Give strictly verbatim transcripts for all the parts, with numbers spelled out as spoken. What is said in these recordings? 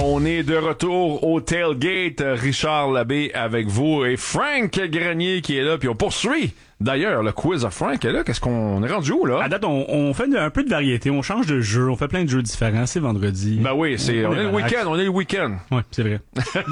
On est de retour au Tailgate. Richard Labbé avec vous et Frank Grenier qui est là. Puis on poursuit d'ailleurs le quiz à Frank est là. Qu'est-ce qu'on est rendu où là? À date, on, on fait un peu de variété. On change de jeu. On fait plein de jeux différents. C'est vendredi. Ben oui, c'est, on, on est, est le week-end. On est le week-end. Oui, c'est vrai.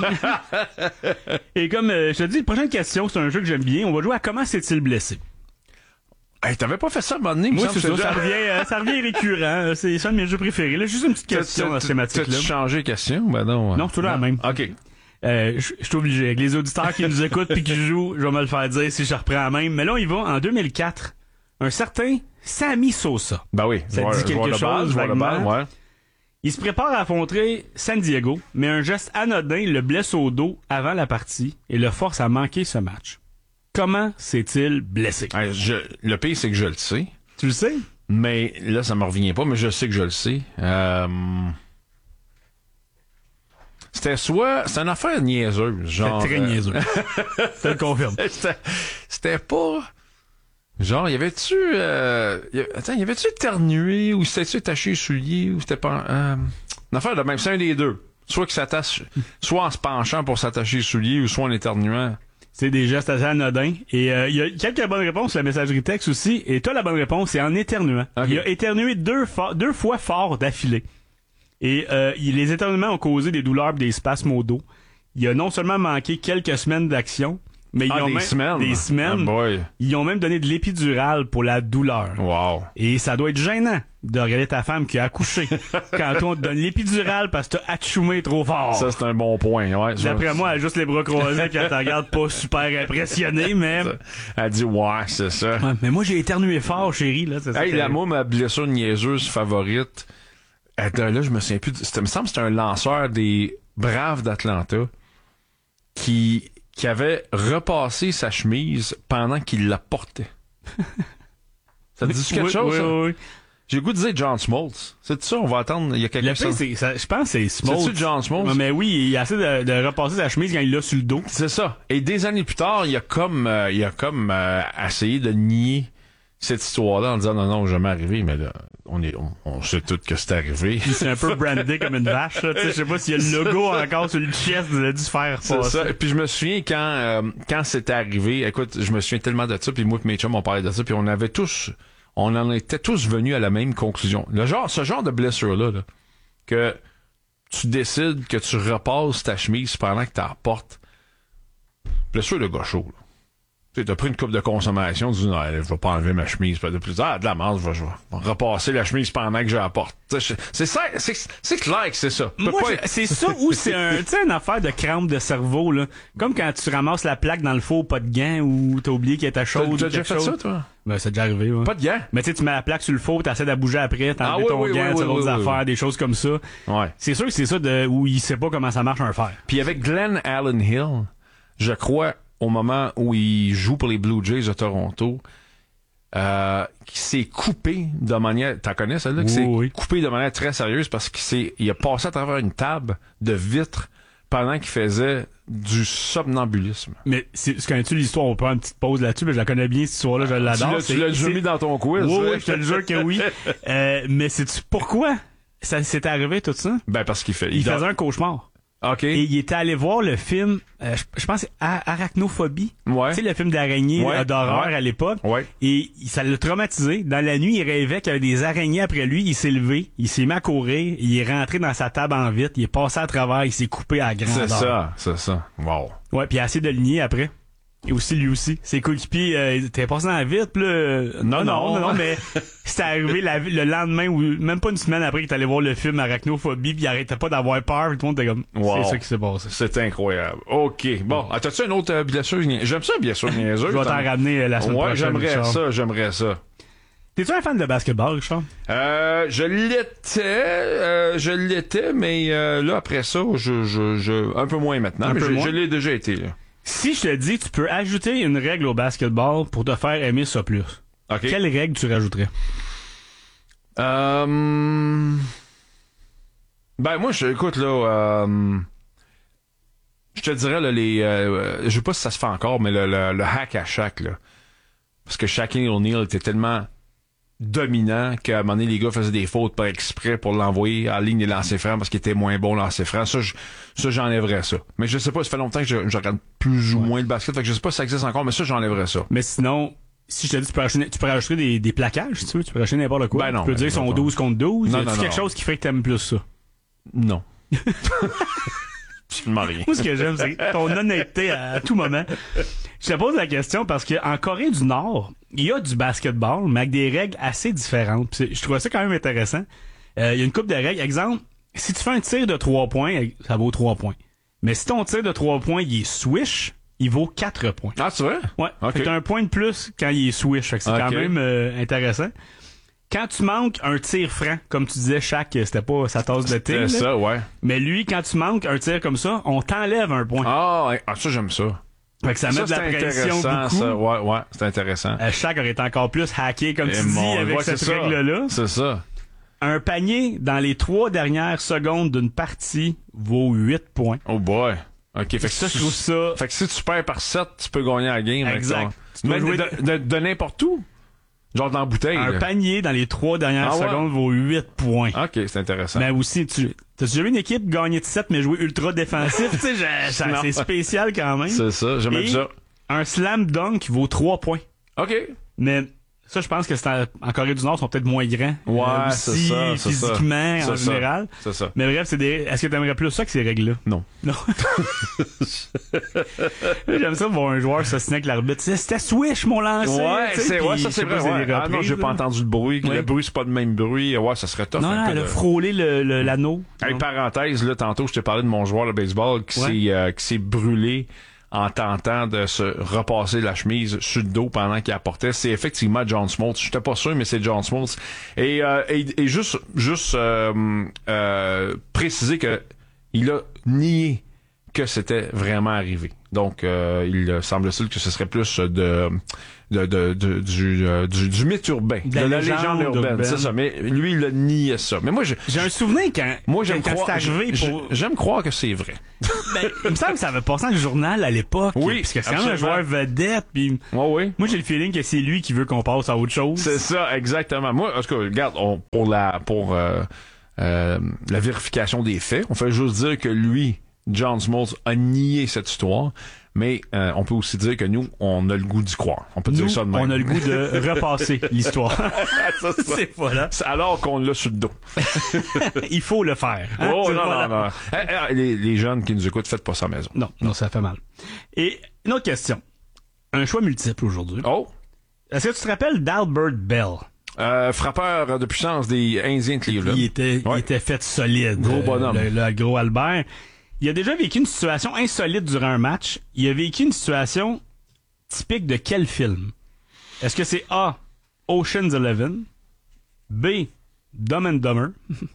Et comme euh, je te dis, la prochaine question, c'est un jeu que j'aime bien. On va jouer à comment s'est-il blessé? Hey, t'avais pas fait ça à un moment donné, oui, c'est ça, ça revient, euh, ça revient récurrent. C'est ça un de mes jeux préférés. Là, juste une petite question dans cette thématique-là. T'as-tu changé de question? Ben non. Non, c'est toujours la même. OK. Euh, je suis obligé. Avec les auditeurs qui nous écoutent puis qui jouent, je vais me le faire dire si je reprends la même. Mais là, on y va. En deux mille quatre, un certain Sammy Sosa. Ben oui. Ça te dit quelque chose, vaguement? Ouais. Il se prépare à affronter San Diego, mais un geste anodin le blesse au dos avant la partie et le force à manquer ce match. Comment s'est-il blessé? Hey, je, le pire, c'est que je le sais. Tu le sais? Mais là, ça me revient pas, mais je sais que je le sais. Euh... C'était soit... C'est une affaire niaiseuse. Genre, C'était très euh... niaiseux. Ça le confirme. C'était, c'était pas... Genre, y avait-tu... Euh... Y... Attends, y avait-tu éternué ou c'était-tu attaché les souliers ou c'était pas... Euh... Une affaire de même, c'est un des deux. Soit qu'il s'attache... soit en se penchant pour s'attacher les souliers ou soit en éternuant. C'est des gestes assez anodins. Et il euh, y a quelques bonnes réponses sur la messagerie texte aussi. Et toi, la bonne réponse, c'est en éternuant. Okay. Il a éternué deux, fo- deux fois fort d'affilée. Et euh, il, les éternuements ont causé des douleurs et des spasmes au dos. Il a non seulement manqué quelques semaines d'action, mais ils ah, ont des même semaines. des semaines. Oh ils ont même donné de l'épidural pour la douleur. Wow. Et ça doit être gênant de regarder ta femme qui a accouché quand on te donne l'épidural parce que t'as atchoumé trop fort. Ça, c'est un bon point, ouais. D'après moi, elle a juste les bras croisés quand elle te regarde pas super impressionnée, mais... Elle dit, ouais, c'est ça. Ouais, mais moi, j'ai éternué fort, chérie, là. C'est hey, ça là, moi, ma blessure niaiseuse favorite, euh, là, je me souviens plus, c'était, me semble que c'était un lanceur des Braves d'Atlanta qui, qui avait repassé sa chemise pendant qu'il la portait. Ça te dit quelque oui, chose, oui, ça? Oui, oui. J'ai le goût de dire John Smoltz. C'est ça, on va attendre. Il y a quelqu'un qui c'est, ça, je pense que c'est Smoltz. C'est-tu John Smoltz? Mais oui, il a essayé de, de repasser sa chemise quand il l'a sur le dos. C'est ça. Et des années plus tard, il a comme, euh, il a comme euh, essayé de nier cette histoire-là en disant non, non, jamais arrivé, mais là, on est, on, on sait tout que c'est arrivé. C'est un peu brandé comme une vache, là. Tu sais, je sais pas s'il y a le logo encore sur le chest, il a dû faire c'est ça. Et puis je me souviens quand, euh, quand c'était arrivé, écoute, je me souviens tellement de ça, puis moi et mes chums, on parlait de ça, puis on avait tous, on en était tous venus à la même conclusion. Le genre, ce genre de blessure-là, là, que tu décides que tu repasses ta chemise pendant que tu la portes. Blessure de gaucho, là. Tu sais, t'as pris une coupe de consommation, tu dis, non, je vais pas enlever ma chemise. Puis de plus tard, ah, de la masse, je vais, je vais repasser la chemise pendant que je la porte. C'est ça, c'est, c'est clair que c'est ça. Moi, pas... je, c'est ça ou c'est un, tu sais, une affaire de crampe de cerveau, là. Comme quand tu ramasses la plaque dans le four, pas de gants, ou t'as oublié qu'elle était chaude. T'as, t'as déjà fait chose. ça, toi? Ben, c'est déjà arrivé, ouais. Pas de gants? Mais tu sais, tu mets la plaque sur le four, t'essaies de bouger après, t'enlèves ah, oui, ton oui, gant, oui, tu oui, d'autres oui, affaires, oui. des choses comme ça. Ouais. C'est sûr que c'est ça de, où il sait pas comment ça marche un fer. Puis avec Glenn Allen Hill, je crois, au moment où il joue pour les Blue Jays de Toronto, euh, qui s'est coupé de manière, t'en connais celle-là, qui oui, s'est oui. coupé de manière très sérieuse parce qu'il s'est, il a passé à travers une table de vitre pendant qu'il faisait du somnambulisme. Mais c'est, connais-tu l'histoire? On peut faire une petite pause là-dessus, mais je la connais bien, cette histoire-là, je l'adore. Tu l'as, c'est, tu l'as déjà mis dans ton quiz. Oui, oui, je te le jure que oui. euh, mais sais-tu pourquoi ça s'est arrivé tout ça? Ben, parce qu'il fait, il, il faisait un cauchemar. OK. Et il était allé voir le film, euh, je, je pense, c'est Arachnophobie. Ouais. Tu sais, le film d'araignée ouais. d'horreur ouais. à l'époque. Ouais. Et ça l'a traumatisé. Dans la nuit, il rêvait qu'il y avait des araignées après lui. Il s'est levé, il s'est mis à courir, il est rentré dans sa table en vitre, il est passé à travers, il s'est coupé à grandeur. C'est ça, c'est ça. Wow. Ouais, puis il a essayé de le nier après. Et aussi, lui aussi. Ses coéquipiers, euh, t'es passé dans la vitre, pis là... Euh, non, non, non, non, non, mais c'était arrivé la, le lendemain, ou même pas une semaine après qu'il est allé voir le film Arachnophobie, pis il arrêtait pas d'avoir peur, pis tout le monde était comme... Wow. C'est ça qui s'est passé. C'est incroyable. OK. Bon, ah, t'as-tu une autre euh, blessure? J'aime ça, blessure niaiseuse. Je vais t'en ramener euh, la semaine ouais, prochaine, j'aimerais Richard. ça, j'aimerais ça. T'es-tu un fan de basketball, Richard? Euh, je l'étais, euh, je l'étais, mais euh, là, après ça, je, je, je, un peu moins maintenant, un mais peu je, moins? je l'ai déjà été, là. Si je te dis, tu peux ajouter une règle au basketball pour te faire aimer ça plus. OK. Quelle règle tu rajouterais? Euh... Ben, moi, je, écoute, là, euh... je te dirais, là, les, euh, je sais pas si ça se fait encore, mais le, le, le hack à Shaq, là. Parce que Shaquille O'Neal était tellement dominant qu'à un moment donné, les gars faisaient des fautes par exprès pour l'envoyer à la ligne des lancers francs parce qu'il était moins bon lancers francs. Ça, je, ça, j'enlèverais ça. Mais je sais pas, ça fait longtemps que je, je regarde plus ou ouais. moins le basket, fait que je sais pas si ça existe encore, mais ça, j'enlèverais ça. Mais sinon, si je te dis, tu peux rajouter, tu peux rajouter des, des plaquages, si tu veux, tu peux rajouter n'importe quoi. Ben non. Tu peux ben dire qu'ils sont douze contre douze. Non, y a-tu non, quelque non. chose qui ferait que t'aimes plus ça? Non. Absolument rien. Moi, ce que j'aime, c'est ton honnêteté à, à tout moment. Je te pose la question parce qu'en Corée du Nord, il y a du basketball, mais avec des règles assez différentes. Puis je trouvais ça quand même intéressant. Euh, il y a une couple de règles. Exemple, si tu fais un tir de trois points, ça vaut trois points. Mais si ton tir de trois points, il est swish, il vaut quatre points. Ah, c'est vrai? Ouais. Okay. Fait que t'as un point de plus quand il est swish. Fait que c'est okay. quand même euh, intéressant. Quand tu manques un tir franc, comme tu disais, Shaq, c'était pas sa tasse de thé. C'est ça, ouais. Mais lui, quand tu manques un tir comme ça, on t'enlève un point. Ah, ah ça, j'aime ça. Fait que ça, ça met de la pression beaucoup. Ça. Ouais, ouais, c'est intéressant. Euh, Shaq aurait été encore plus hacké, comme Et tu mon, dis, avec ouais, cette c'est règle-là. C'est ça. Un panier dans les trois dernières secondes d'une partie vaut huit points. Oh boy. OK, fait que ça, tu, je trouve ça... Fait que si tu perds par sept, tu peux gagner la game. Exact. Tu peux jouer de, de, de n'importe où. Genre dans la bouteille. Un là. panier dans les trois dernières ah, secondes ouais. vaut huit points. OK, c'est intéressant. Mais aussi, tu t'as-tu déjà vu une équipe gagner de sept mais jouer ultra défensif? Tu sais, c'est spécial quand même. C'est ça, j'aime ça. Un slam dunk vaut trois points. OK. Mais ça, je pense que c'est en, en Corée du Nord, ils sont peut-être moins grands. Ouais, euh, c'est aussi, ça. Physiquement, c'est en ça. général. C'est ça. Mais bref, c'est des. Est-ce que t'aimerais plus ça que ces règles-là? Non. Non. J'aime ça voir un joueur s'assiner avec l'arbitre. C'était swish, mon lancer. Ouais, c'est, ouais, ça c'est vrai. Ouais. Reprises, ah non, j'ai pas entendu le bruit. Ouais. Le bruit, c'est pas le même bruit. Ouais, ça serait tough. Non, non, elle a frôlé le, le, l'anneau. Hey, parenthèse, là, tantôt, je t'ai parlé de mon joueur de baseball qui ouais. s'est, euh, qui s'est brûlé en tentant de se repasser la chemise sur le dos pendant qu'il apportait. C'est effectivement John Smoltz. J'étais pas sûr, mais c'est John Smoltz. Et, euh, et, et juste, juste euh, euh, préciser que il a nié que c'était vraiment arrivé. Donc, euh, il semble-t-il que ce serait plus de, de, de, de du, euh, du, du mythe urbain, de la, la légende urbaine, urbaine. C'est ça. Mais lui, il a nié ça. Mais moi, je, j'ai un souvenir quand, moi, j'aime quand croire, c'est arrivé pour... J'aime croire que c'est vrai. Ben, il me semble que ça avait passé dans le journal à l'époque. Oui. Parce que c'est quand même un joueur vedette. Puis ouais, oui. Moi, j'ai le feeling que c'est lui qui veut qu'on passe à autre chose. C'est ça, exactement. Moi, en tout cas, regarde, on, pour la, pour, euh, euh, la vérification des faits, on fait juste dire que lui, John Smoltz, a nié cette histoire. Mais euh, on peut aussi dire que nous, on a le goût d'y croire. On peut nous, dire ça de même. On a le goût de repasser l'histoire. ça, ça. C'est voilà. Alors qu'on l'a sur le dos. Il faut le faire. Hein? Oh non, voilà. non, non. Eh, eh, les, les jeunes qui nous écoutent, faites pas ça à la maison. Non, non, ça fait mal. Et une autre question. Un choix multiple aujourd'hui. Oh. Est-ce que tu te rappelles d'Albert Bell? Euh, frappeur de puissance des Indiens de Cleveland. Il était, ouais. il était fait solide. Gros bonhomme. Le, le, le gros Albert. Il a déjà vécu une situation insolite durant un match. Il a vécu une situation typique de quel film? Est-ce que c'est A, Ocean's Eleven, B, Dumb and Dumber,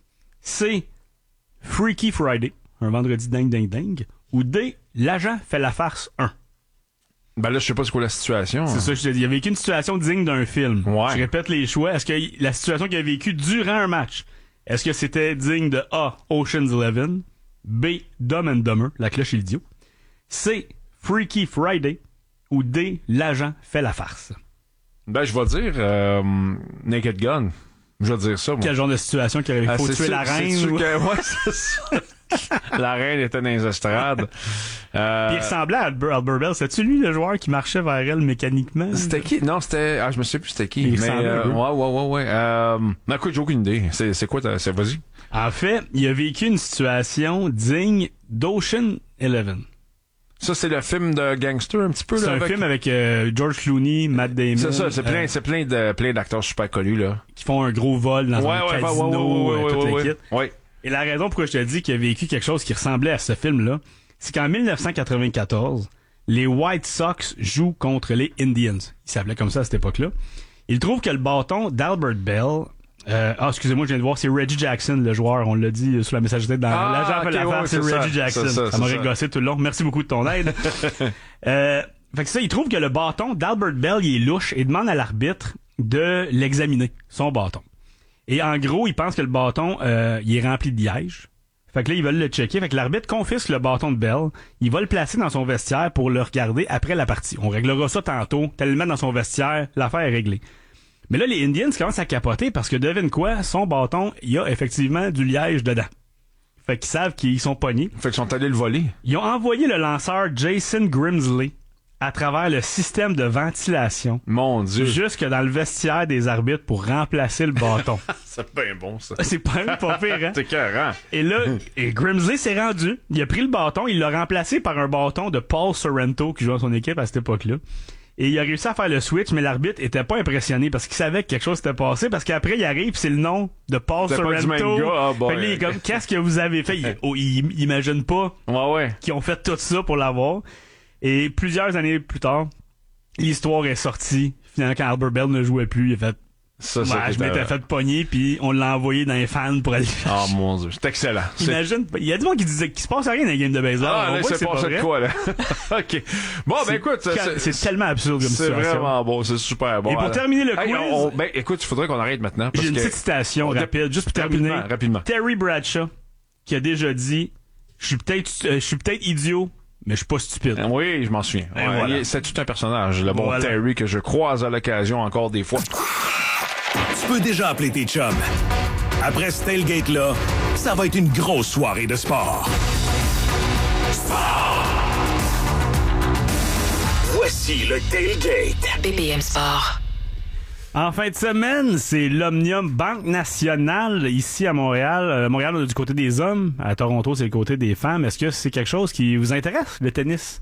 C, Freaky Friday, un vendredi ding ding ding, ou D, L'agent fait la farce un? Ben là, je sais pas c'est quoi la situation. C'est hein. ça que je te dis. Il a vécu une situation digne d'un film. Ouais. Je répète les choix. Est-ce que la situation qu'il a vécue durant un match, est-ce que c'était digne de A, Ocean's Eleven, B, Dumb and Dumber, la cloche et l'idiot, C, Freaky Friday, ou D, L'agent fait la farce? Ben, je vais dire euh, Naked Gun. Je vais dire ça, moi. Quel genre de situation qu'il aurait ah, faut tuer sûr, la reine? C'est sûr ou... que, ouais, c'est ça. La reine était dans les estrades. Euh... Puis il ressemblait à Albert, Albert Bell. C'est-tu lui le joueur qui marchait vers elle mécaniquement? C'était qui? Non, c'était... Ah, je me sais plus c'était qui. Il mais euh, ouais, ouais, ouais, ouais. Euh... Mais écoute, j'ai aucune idée. C'est, c'est quoi ta... C'est... Vas-y. En fait, il a vécu une situation digne d'Ocean Eleven. Ça, c'est le film de gangster, un petit peu, c'est là. C'est un avec... film avec euh, George Clooney, Matt Damon. C'est ça, c'est plein, euh, c'est plein de, plein d'acteurs super connus, là. Qui font un gros vol dans ouais, un ouais, casino, ouais, ouais, ouais, euh, toute ouais, l'équipe. Ouais. Et la raison pourquoi je te dis qu'il a vécu quelque chose qui ressemblait à ce film-là, c'est qu'en dix-neuf cent quatre-vingt-quatorze, les White Sox jouent contre les Indians. Ils s'appelaient comme ça à cette époque-là. Il trouve que le bâton d'Albert Bell... Euh, ah, excusez-moi, je viens de voir, c'est Reggie Jackson, le joueur. On l'a dit sur la messagerie dans ah, l'agent okay, fait l'affaire, ouais, c'est, c'est Reggie ça, Jackson. ça, ça, ça m'aurait gossé tout le long. Merci beaucoup de ton aide. euh, fait que ça, il trouve que le bâton d'Albert Bell, il est louche et demande à l'arbitre de l'examiner, son bâton. Et en gros, il pense que le bâton, euh, il est rempli de liège. Fait que là, ils veulent le checker. Fait que l'arbitre confisque le bâton de Bell. Il va le placer dans son vestiaire pour le regarder après la partie. On réglera ça tantôt. T'as le mettre dans son vestiaire, l'affaire est réglée. Mais là, les Indians commencent à capoter parce que devine quoi, son bâton, il y a effectivement du liège dedans. Fait qu'ils savent qu'ils sont pognés. Fait qu'ils sont allés le voler. Ils ont envoyé le lanceur Jason Grimsley à travers le système de ventilation. Mon Dieu. Jusque dans le vestiaire des arbitres pour remplacer le bâton. C'est bien bon, ça. C'est pas, pas pire, hein? C'est écœurant. Et là, et Grimsley s'est rendu. Il a pris le bâton, il l'a remplacé par un bâton de Paul Sorrento qui jouait dans son équipe à cette époque-là. Et il a réussi à faire le switch, mais l'arbitre était pas impressionné parce qu'il savait que quelque chose s'était passé, parce qu'après, il arrive, c'est le nom de Paul c'est Sorrento. Pas du même gars. Ah, bon, fait que là, il est comme, qu'est-ce que vous avez fait? Il, oh, il, il imagine pas ouais, ouais. qu'ils ont fait tout ça pour l'avoir. Et plusieurs années plus tard, l'histoire est sortie. Finalement, quand Albert Bell ne jouait plus, il a fait ça, ouais, ça je m'étais fait pogner, puis on l'a envoyé dans les fans pour aller. Oh mon Dieu, c'est excellent. Imagine, il y a des gens qui disaient qu'il se passe rien dans les games de baseball. Ah, on là, voit c'est que c'est pas pas vrai. de quoi, là. OK. Bon, ben écoute, c'est, c'est, c'est tellement absurde comme c'est situation. C'est vraiment bon, c'est super bon. Et pour alors, terminer le hey, quiz... on, ben écoute, il faudrait qu'on arrête maintenant. Parce j'ai une que... petite citation on... rapide, juste pour terminer. Rapidement, rapidement. Terry Bradshaw, qui a déjà dit, je suis peut-être, euh, je suis peut-être idiot, mais je suis pas stupide. Oui, je m'en souviens. Ouais, voilà. C'est tout un personnage, le bon voilà. Terry, que je croise à l'occasion encore des fois. Tu peux déjà appeler tes chums. Après ce tailgate-là, ça va être une grosse soirée de sport. Sport! Voici le tailgate. B B M Sport. En fin de semaine, c'est l'Omnium Banque Nationale ici à Montréal. Euh, Montréal, on est du côté des hommes. À Toronto, c'est le côté des femmes. Est-ce que c'est quelque chose qui vous intéresse, le tennis?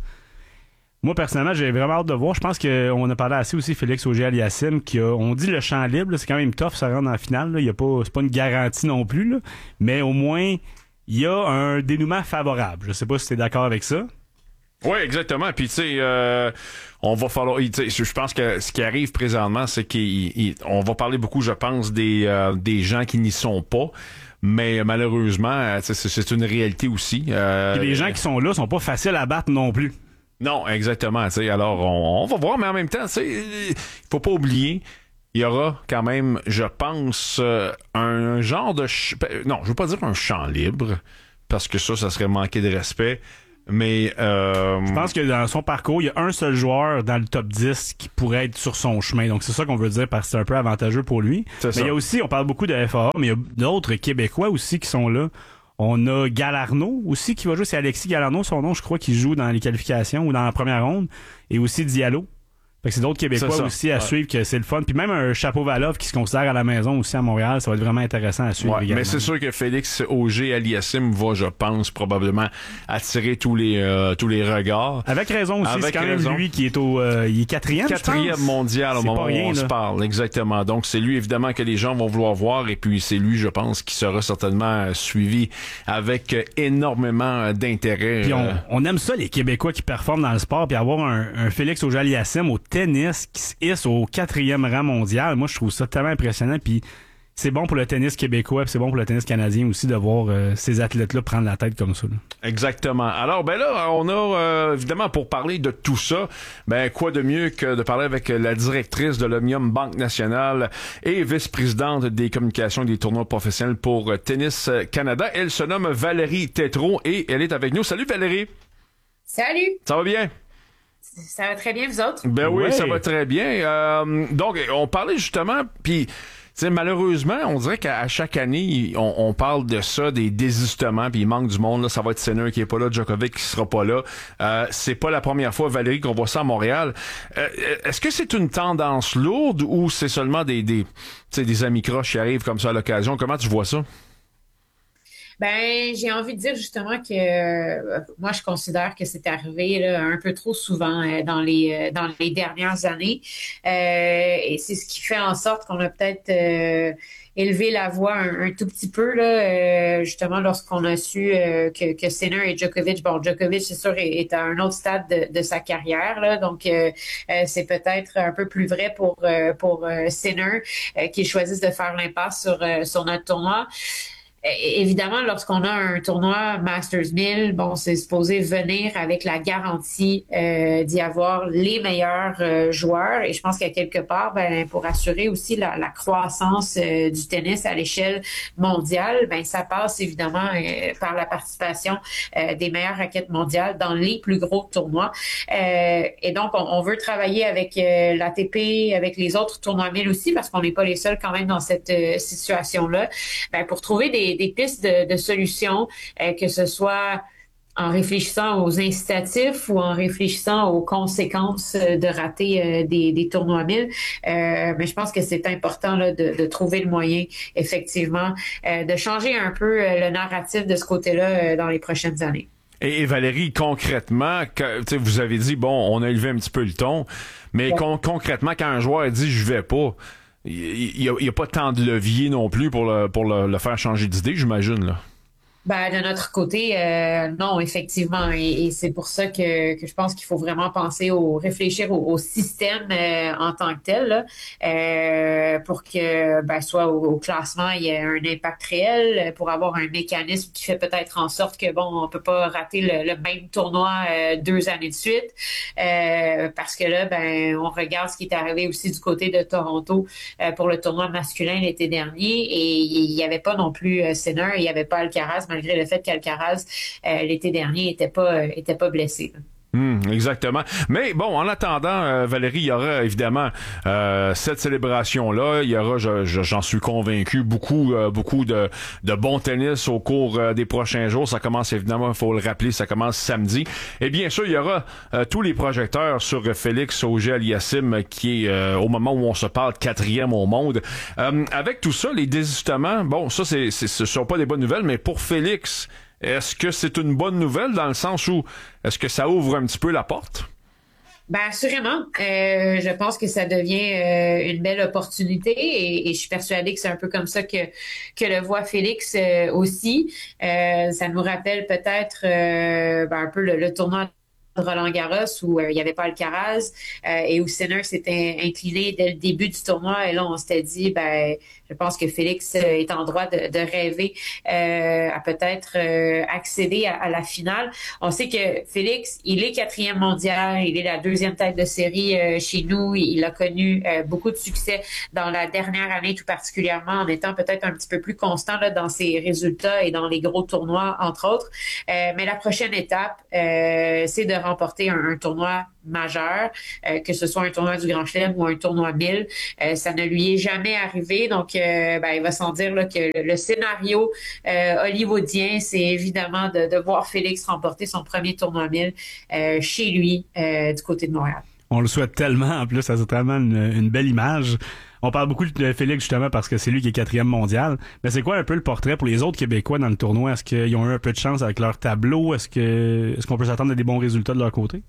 Moi, personnellement, j'ai vraiment hâte de voir. Je pense qu'on a parlé assez aussi, Félix Auger-Aliassime, qui a, on dit le champ libre, là, c'est quand même tough, ça rentre en finale. Là. Il y a pas, c'est pas une garantie non plus, là. Mais au moins, il y a un dénouement favorable. Je sais pas si tu es d'accord avec ça. Oui, exactement. Puis tu sais, euh, on va falloir. Je pense que ce qui arrive présentement, c'est qu'on va parler beaucoup, je pense, des euh, des gens qui n'y sont pas. Mais malheureusement, c'est, c'est une réalité aussi. Euh, Puis les gens qui sont là sont pas faciles à battre non plus. Non, exactement. Tu sais, alors on, on va voir, mais en même temps, tu sais, il faut pas oublier. Il y aura quand même, je pense, euh, un genre de... Ch- non, je veux pas dire un champ libre, parce que ça, ça serait manquer de respect, mais... Euh... Je pense que dans son parcours, il y a un seul joueur dans le top dix qui pourrait être sur son chemin. Donc, c'est ça qu'on veut dire, parce que c'est un peu avantageux pour lui. C'est mais ça. il y a aussi, on parle beaucoup de F A A, mais il y a d'autres Québécois aussi qui sont là. On a Galarno aussi qui va jouer. C'est Alexis Galarno, son nom, je crois, qui joue dans les qualifications ou dans la première ronde. Et aussi Diallo. Fait que c'est d'autres Québécois aussi à ouais. suivre, que c'est le fun. Puis même un Chapeau-Valov qui se considère à la maison aussi à Montréal, ça va être vraiment intéressant à suivre. Ouais, mais c'est sûr que Félix Auger-Aliassime va, je pense, probablement attirer tous les euh, tous les regards. Avec raison aussi, Avec c'est quand raison. même lui qui est au euh, il est quatrième, quatrième mondial au moment rien, où on là. se parle, exactement. Donc c'est lui évidemment que les gens vont vouloir voir, et puis c'est lui, je pense, qui sera certainement suivi avec énormément d'intérêt. Puis on, euh... on aime ça, les Québécois qui performent dans le sport, puis avoir un, un Félix Auger-Aliassime au tennis qui se hisse au quatrième rang mondial. Moi, je trouve ça tellement impressionnant. Puis c'est bon pour le tennis québécois, puis c'est bon pour le tennis canadien aussi de voir euh, ces athlètes-là prendre la tête comme ça. Là. Exactement. Alors, ben là, on a, euh, évidemment, pour parler de tout ça, ben quoi de mieux que de parler avec la directrice de l'Omnium Banque Nationale et vice-présidente des communications et des tournois professionnels pour Tennis Canada. Elle se nomme Valérie Tétrault et elle est avec nous. Salut Valérie! Salut! Ça va bien? Ça va très bien, vous autres? Ben oui, ouais. ça va très bien. Euh, donc, on parlait justement, puis... T'sais, malheureusement, on dirait qu'à chaque année, on, on parle de ça, des désistements, puis il manque du monde. Là, ça va être Sinner qui est pas là, Djokovic qui sera pas là. Euh, c'est pas la première fois, Valérie, qu'on voit ça à Montréal. Euh, est-ce que c'est une tendance lourde ou c'est seulement des des, des amis croches qui arrivent comme ça à l'occasion? Comment tu vois ça? Ben, j'ai envie de dire justement que euh, moi, je considère que c'est arrivé là, un peu trop souvent euh, dans les euh, dans les dernières années. Euh, et c'est ce qui fait en sorte qu'on a peut-être euh, élevé la voix un, un tout petit peu, là, euh, justement, lorsqu'on a su euh, que, que Sinner et Djokovic, bon, Djokovic, c'est sûr, est, est à un autre stade de, de sa carrière, là, donc euh, euh, c'est peut-être un peu plus vrai pour, euh, pour euh, Sinner, euh, qui choisisse de faire l'impasse sur, euh, sur notre tournoi. évidemment, lorsqu'on a un tournoi Masters mille, bon, c'est supposé venir avec la garantie euh, d'y avoir les meilleurs euh, joueurs. Et je pense qu'à quelque part, ben, pour assurer aussi la, la croissance euh, du tennis à l'échelle mondiale, ben, ça passe évidemment euh, par la participation euh, des meilleures raquettes mondiales dans les plus gros tournois. Euh, et donc, on, on veut travailler avec euh, l'A T P, avec les autres tournois mille aussi, parce qu'on n'est pas les seuls quand même dans cette euh, situation-là, ben, pour trouver des des pistes de, de solutions, euh, que ce soit en réfléchissant aux incitatifs ou en réfléchissant aux conséquences de rater euh, des, des tournois mille. Euh, mais je pense que c'est important là, de, de trouver le moyen, effectivement, euh, de changer un peu euh, le narratif de ce côté-là euh, dans les prochaines années. Et, et Valérie, concrètement, que, vous avez dit, bon, on a élevé un petit peu le ton, mais ouais. con- concrètement, quand un joueur dit « je vais pas », il n'y a, a pas tant de levier non plus pour le, pour le, le faire changer d'idée, j'imagine, là. Ben, de notre côté, euh, non, effectivement. Et, et c'est pour ça que, que je pense qu'il faut vraiment penser au, réfléchir au, au système euh, en tant que tel, là, euh, pour que, ben, soit au, au classement, il y ait un impact réel, pour avoir un mécanisme qui fait peut-être en sorte que, bon, on peut pas rater le, le même tournoi euh, deux années de suite, euh, parce que là, ben, on regarde ce qui est arrivé aussi du côté de Toronto euh, pour le tournoi masculin l'été dernier, et il y avait pas non plus euh, Sinner, il y avait pas Alcaraz, malgré le fait qu'Alcaraz, euh, l'été dernier, était pas, euh, était pas blessé. Hum, exactement. Mais bon, en attendant, euh, Valérie, il y aura évidemment euh, cette célébration-là. Il y aura, je, je, j'en suis convaincu, beaucoup, euh, beaucoup de, de bon tennis au cours euh, des prochains jours. Ça commence évidemment, il faut le rappeler, ça commence samedi. Et bien sûr, il y aura euh, tous les projecteurs sur Félix Auger-Aliassime, qui est euh, au moment où on se parle quatrième au monde. Euh, avec tout ça, les désistements, bon, ça, c'est, c'est, ce sont pas des bonnes nouvelles, mais pour Félix, est-ce que c'est une bonne nouvelle dans le sens où est-ce que ça ouvre un petit peu la porte? Ben assurément, euh, je pense que ça devient euh, une belle opportunité et, et je suis persuadée que c'est un peu comme ça que que le voit Félix euh, aussi. Euh, ça nous rappelle peut-être euh, ben, un peu le, le tournoi de Roland-Garros où euh, il n'y avait pas Alcaraz euh, et où Sinner s'était incliné dès le début du tournoi et là on s'était dit ben je pense que Félix est en droit de, de rêver euh, à peut-être euh, accéder à, à la finale. On sait que Félix, il est quatrième mondial, il est la deuxième tête de série euh, chez nous. Il a connu euh, beaucoup de succès dans la dernière année, tout particulièrement en étant peut-être un petit peu plus constant là, dans ses résultats et dans les gros tournois, entre autres. Euh, mais la prochaine étape, euh, c'est de remporter un, un tournoi majeur, euh, que ce soit un tournoi du Grand Chelem ou un tournoi mille. Euh, ça ne lui est jamais arrivé, donc euh, ben, il va sans dire là, que le, le scénario euh, hollywoodien, c'est évidemment de, de voir Félix remporter son premier tournoi mille euh, chez lui, euh, du côté de Montréal. On le souhaite tellement, en plus, ça c'est vraiment une, une belle image. On parle beaucoup de Félix justement parce que c'est lui qui est quatrième mondial. Mais c'est quoi un peu le portrait pour les autres Québécois dans le tournoi? Est-ce qu'ils ont eu un peu de chance avec leur tableau? Est-ce que est-ce qu'on peut s'attendre à des bons résultats de leur côté?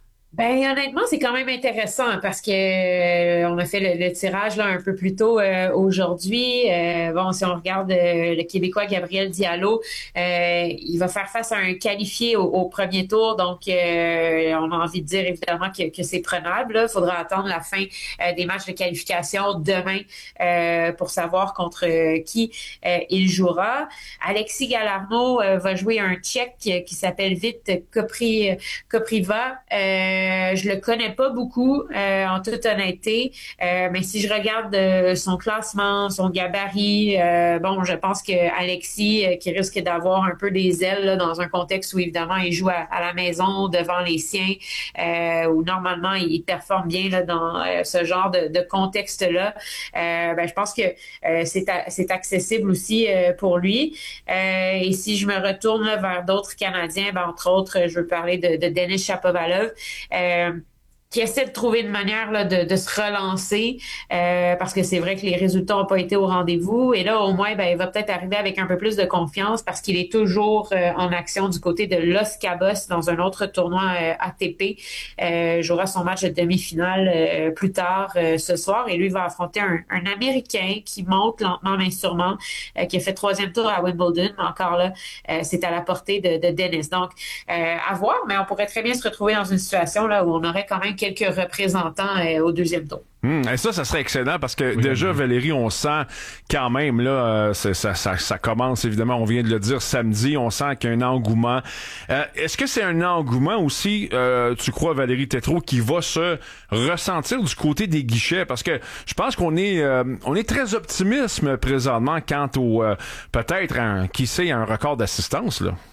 Ben honnêtement, c'est quand même intéressant parce que euh, on a fait le, le tirage là un peu plus tôt euh, aujourd'hui. Euh, bon, si on regarde euh, le Québécois Gabriel Diallo, euh, il va faire face à un qualifié au, au premier tour, donc euh, on a envie de dire évidemment que, que c'est prenable. Il faudra attendre la fin euh, des matchs de qualification demain euh, pour savoir contre euh, qui euh, il jouera. Alexis Galarneau euh, va jouer un Tchèque qui, qui s'appelle Vit Kopri, Kopriva. Euh, Euh, je le connais pas beaucoup, euh, en toute honnêteté, euh, mais si je regarde euh, son classement, son gabarit, euh, bon, je pense que Alexis, euh, qui risque d'avoir un peu des ailes là, dans un contexte où évidemment il joue à, à la maison devant les siens, euh, où normalement il performe bien là, dans euh, ce genre de, de contexte-là. Euh, ben, je pense que euh, c'est, a, c'est accessible aussi euh, pour lui. Euh, et si je me retourne là, vers d'autres Canadiens, ben, entre autres, je veux parler de, de Denis Shapovalov. Euh, qui essaie de trouver une manière là, de, de se relancer euh, parce que c'est vrai que les résultats n'ont pas été au rendez-vous. Et là, au moins, ben, il va peut-être arriver avec un peu plus de confiance parce qu'il est toujours euh, en action du côté de Los Cabos dans un autre tournoi euh, A T P. Euh, jouera son match de demi-finale euh, plus tard euh, ce soir. Et lui va affronter un, un Américain qui monte lentement mais sûrement, euh, qui a fait troisième tour à Wimbledon. Mais encore là, euh, c'est à la portée de, de Dennis. Donc, euh, à voir, mais on pourrait très bien se retrouver dans une situation là où on aurait quand même quelques représentants euh, au deuxième tour. Hum, et ça, ça serait excellent parce que oui, déjà, oui. Valérie, on sent quand même, là, euh, ça, ça, ça, ça commence évidemment, on vient de le dire samedi, on sent qu'il y a un engouement. Euh, est-ce que c'est un engouement aussi, euh, tu crois, Valérie Tétrault, qui va se ressentir du côté des guichets? Parce que je pense qu'on est euh, on est très optimiste présentement quant au euh, peut-être un, qui sait, un record d'assistance, là.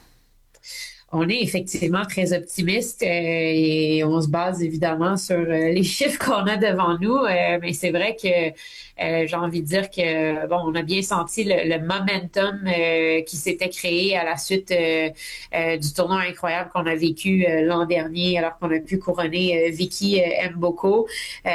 On est effectivement très optimiste euh, et on se base évidemment sur euh, les chiffres qu'on a devant nous. Euh, mais c'est vrai que euh, j'ai envie de dire que bon, on a bien senti le, le momentum euh, qui s'était créé à la suite euh, euh, du tournoi incroyable qu'on a vécu euh, l'an dernier, alors qu'on a pu couronner euh, Vicky euh, Mboko. Euh,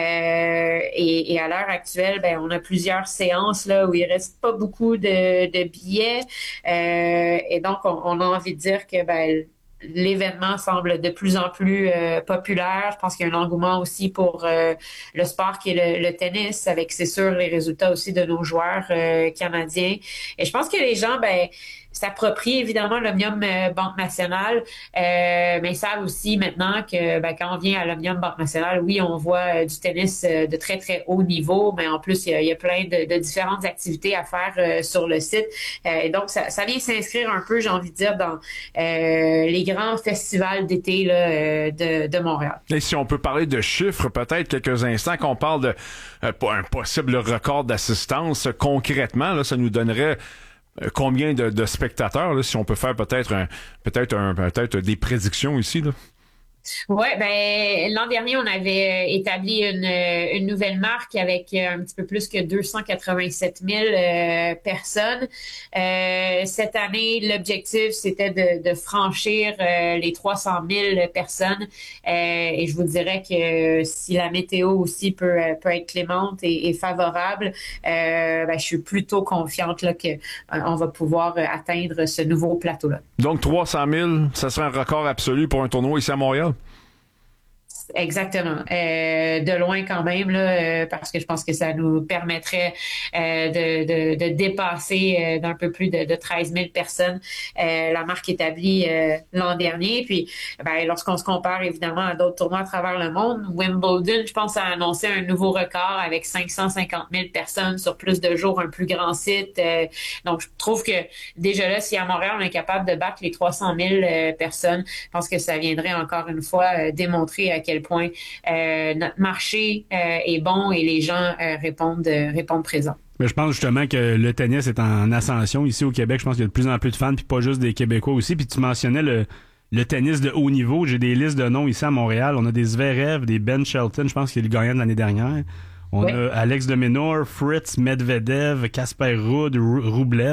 et, et à l'heure actuelle, ben on a plusieurs séances là où il reste pas beaucoup de, de billets. Euh, et donc on, on a envie de dire que ben l'événement semble de plus en plus euh, populaire. Je pense qu'il y a un engouement aussi pour euh, le sport qui est le, le tennis, avec, c'est sûr, les résultats aussi de nos joueurs euh, canadiens. Et je pense que les gens, ben, s'approprient évidemment l'Omnium euh, Banque Nationale, euh, mais ils savent aussi maintenant que ben, quand on vient à l'Omnium Banque Nationale, oui, on voit euh, du tennis euh, de très, très haut niveau, mais en plus, il y a, il y a plein de, de différentes activités à faire euh, sur le site. Euh, et donc, ça, ça vient s'inscrire un peu, j'ai envie de dire, dans euh, les grands festivals d'été là, euh, de, de Montréal. Et si on peut parler de chiffres, peut-être quelques instants, qu'on parle de euh, un possible record d'assistance, concrètement, là, ça nous donnerait combien de, de spectateurs, là, si on peut faire peut-être un, peut-être un, peut-être des prédictions ici, là? Oui, ben l'an dernier, on avait établi une, une nouvelle marque avec un petit peu plus que deux cent quatre-vingt-sept mille euh, personnes. Euh, cette année, l'objectif, c'était de, de franchir euh, les trois cent mille personnes. Euh, et je vous dirais que si la météo aussi peut, peut être clémente et, et favorable, euh, ben, je suis plutôt confiante là, que, euh, on va pouvoir atteindre ce nouveau plateau-là. Donc trois cent mille, ça serait un record absolu pour un tournoi ici à Montréal? Exactement. Euh, de loin quand même, là, euh, parce que je pense que ça nous permettrait euh, de, de, de dépasser euh, d'un peu plus de, de treize mille personnes euh, la marque établie euh, l'an dernier. Puis, ben, lorsqu'on se compare évidemment à d'autres tournois à travers le monde, Wimbledon, je pense, a annoncé un nouveau record avec cinq cent cinquante mille personnes sur plus de jours, un plus grand site. Euh, donc, je trouve que déjà là, si à Montréal, on est capable de battre les trois cent mille euh, personnes, je pense que ça viendrait encore une fois euh, démontrer à quel point euh, notre marché euh, est bon et les gens euh, répondent, euh, répondent présents. Mais je pense justement que le tennis est en ascension ici au Québec. Je pense qu'il y a de plus en plus de fans, puis pas juste des Québécois aussi. Puis tu mentionnais le, le tennis de haut niveau. J'ai des listes de noms ici à Montréal. On a des Zverev, des Ben Shelton, je pense qu'il est le gagnant de l'année dernière. On oui. a Alex de Minaur, Fritz, Medvedev, Casper Ruud, Rublev.